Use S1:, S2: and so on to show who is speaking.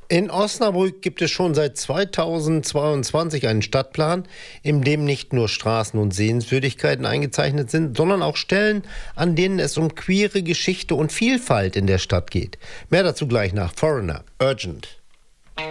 S1: In Osnabrück gibt es schon seit 2022 einen Stadtplan, in dem nicht nur Straßen und Sehenswürdigkeiten eingezeichnet sind, sondern auch Stellen, an denen es um queere Geschichte und Vielfalt in der Stadt geht. Mehr dazu gleich nach Foreigner. Urgent.